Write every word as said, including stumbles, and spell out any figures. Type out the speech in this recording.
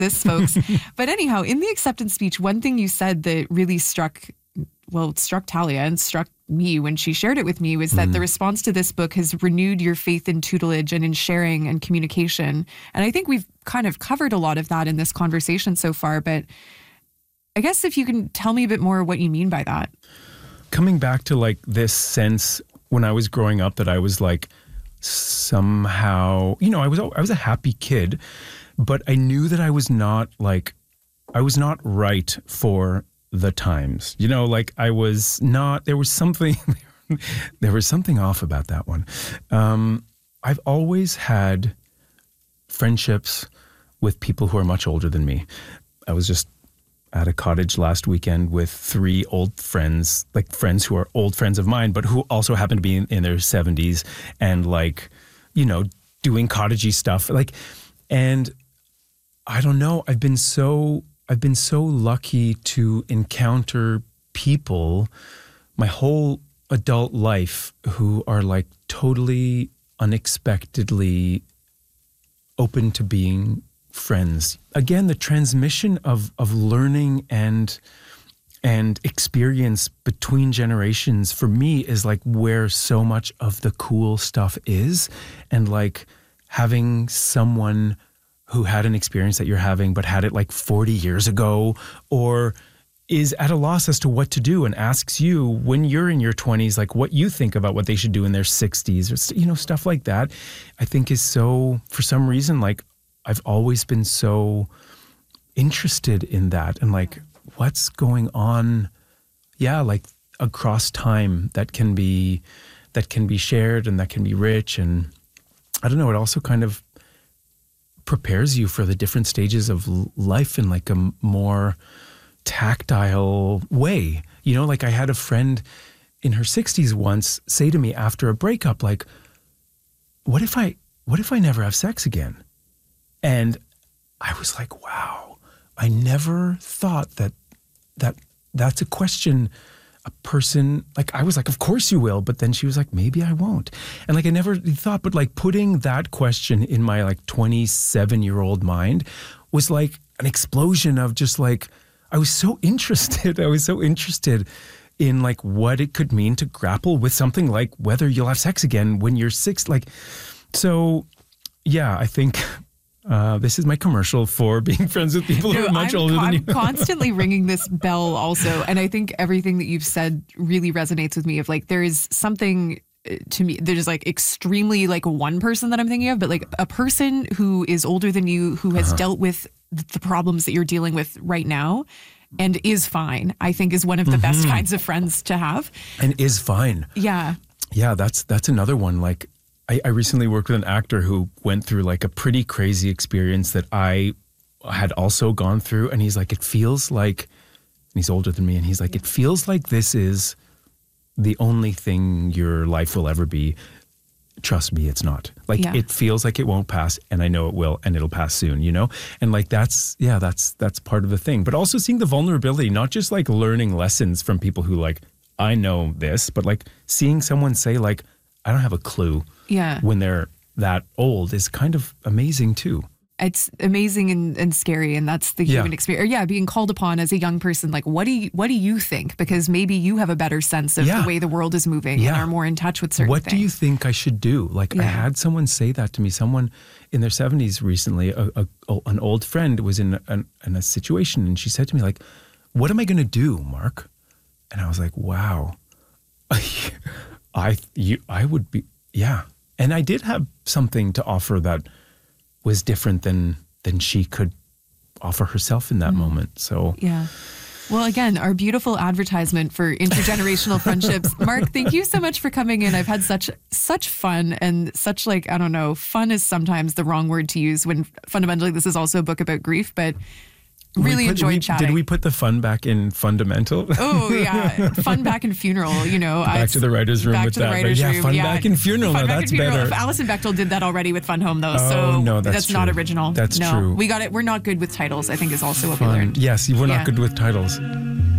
this, folks. But anyhow, in the acceptance speech, one thing you said that really struck, well, it struck Talia and struck me when she shared it with me was that mm. the response to this book has renewed your faith in tutelage and in sharing and communication. And I think we've kind of covered a lot of that in this conversation so far, but I guess if you can tell me a bit more what you mean by that. Coming back to like this sense when I was growing up that I was like somehow, you know, I was I was a happy kid, but I knew that I was not like, I was not right for the times. You know, like I was not, there was something, there was something off about that one. Um, I've always had friendships with people who are much older than me. I was just at a cottage last weekend with three old friends, like friends who are old friends of mine, but who also happen to be in, in their seventies and like, you know, doing cottagey stuff. Like, and I don't know, I've been so, I've been so lucky to encounter people my whole adult life who are like totally unexpectedly open to being friends. Again, the transmission of of learning and and experience between generations for me is like where so much of the cool stuff is. And like having someone who had an experience that you're having but had it like forty years ago, or is at a loss as to what to do and asks you when you're in your twenties, like what you think about what they should do in their sixties, or, you know, stuff like that, I think is so, for some reason, like I've always been so interested in that and like what's going on, yeah, like across time that can be that can be shared and that can be rich. And I don't know, it also kind of prepares you for the different stages of life in like a more tactile way. You know, like I had a friend in her sixties once say to me after a breakup, like, what if I what if I never have sex again? And I was like, wow, I never thought that that that's a question a person, like I was like, of course you will. But then she was like, maybe I won't. And like I never thought, but like putting that question in my like twenty-seven year old mind was like an explosion of just like, I was so interested. I was so interested in like what it could mean to grapple with something like whether you'll have sex again when you're six. Like, so yeah, I think Uh, this is my commercial for being friends with people who are much I'm, older than I'm you. I'm constantly ringing this bell also. And I think everything that you've said really resonates with me of like, there is something to me, there's like extremely like one person that I'm thinking of, but like a person who is older than you, who has uh-huh. dealt with the problems that you're dealing with right now and is fine, I think is one of the mm-hmm. best kinds of friends to have. And is fine. Yeah. Yeah, that's that's another one. Like, I, I recently worked with an actor who went through like a pretty crazy experience that I had also gone through. And he's like, it feels like, and he's older than me, and he's like, it feels like this is the only thing your life will ever be. Trust me, it's not. Like, yeah. It feels like it won't pass, and I know it will, and it'll pass soon, you know? And like, that's, yeah, that's, that's part of the thing. But also seeing the vulnerability, not just like learning lessons from people who like, I know this, but like seeing someone say like, I don't have a clue. Yeah. When they're that old is kind of amazing too. It's amazing and, and scary, and that's the human yeah. experience. Or yeah, being called upon as a young person, like what do you what do you think? Because maybe you have a better sense of yeah. the way the world is moving yeah. and are more in touch with certain what things. What do you think I should do? Like yeah. I had someone say that to me. Someone in their seventies recently, a, a, an old friend was in a, in a situation, and she said to me like, "What am I going to do, Mark?" And I was like, "Wow, I you I would be yeah." And I did have something to offer that was different than than she could offer herself in that mm. moment. So yeah. Well, again, our beautiful advertisement for intergenerational friendships. Mark, thank you so much for coming in. I've had such such fun and such like, I don't know, fun is sometimes the wrong word to use when fundamentally this is also a book about grief, but really put, enjoyed we, chatting. Did we put the fun back in fundamental? Oh, yeah. Fun back in funeral, you know. Back I, to the writer's room back with to the that. Writer's yeah, room. fun yeah. back in funeral. Fun now, back that's in funeral. better. Alison Bechtel did that already with Fun Home, though. Oh, so no, that's, that's true. not original. That's no. true. We got it. We're not good with titles, I think is also what fun. we learned. Yes, we're yeah. not good with titles.